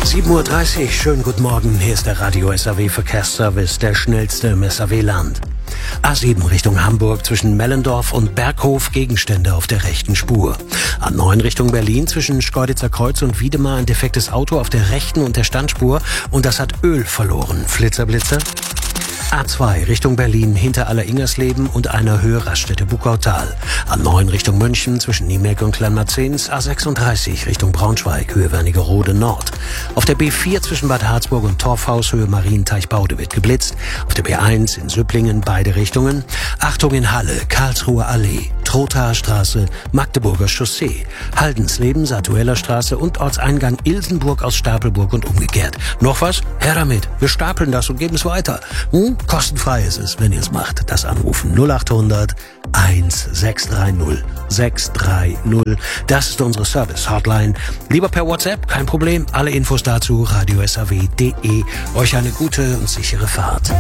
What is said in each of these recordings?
7:30 Uhr, schönen guten Morgen. Hier ist der Radio SAW Verkehrsservice, der schnellste im SAW-Land. A7 Richtung Hamburg zwischen Mellendorf und Berghof, Gegenstände auf der rechten Spur. A9 Richtung Berlin zwischen Schkeuditzer Kreuz und Wiedemar ein defektes Auto auf der rechten und der Standspur und das hat Öl verloren. Flitzer. A2 Richtung Berlin hinter Aller-Ingersleben und einer Höhe-Raststätte Buckautal. A9 Richtung München zwischen Niemelk und Kleinmarzens. A36 Richtung Braunschweig, Höhe Wernigerode Nord. Auf der B4 zwischen Bad Harzburg und Torfhaus, Höhe Marienteich-Baude wird geblitzt. Auf der B1 in Süpplingen beide Richtungen. Achtung in Halle, Karlsruher Allee, Trothaer Straße, Magdeburger Chaussee, Haldensleben, Satueller Straße und Ortseingang Ilsenburg aus Stapelburg und umgekehrt. Noch was? Her damit. Wir stapeln das und geben es weiter. Kostenfrei ist es, wenn ihr es macht. Das Anrufen 0800 1630 630. Das ist unsere Service-Hotline. Lieber per WhatsApp, kein Problem. Alle Infos dazu radiosaw.de. Euch eine gute und sichere Fahrt.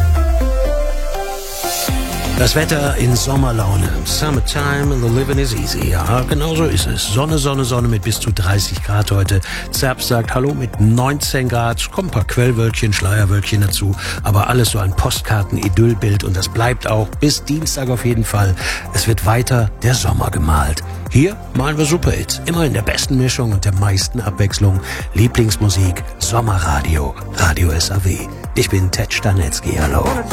Das Wetter in Sommerlaune. Summertime and the living is easy. Ja, genau so ist es. Sonne mit bis zu 30 Grad heute. Zerbst sagt Hallo mit 19 Grad. Kommen ein paar Quellwölkchen, Schleierwölkchen dazu. Aber alles so ein Postkarten-Idyllbild. Und das bleibt auch bis Dienstag auf jeden Fall. Es wird weiter der Sommer gemalt. Hier malen wir Superhits. Immer in der besten Mischung und der meisten Abwechslung. Lieblingsmusik, Sommerradio, Radio SAW. Ich bin Ted Stanetzky. Hallo.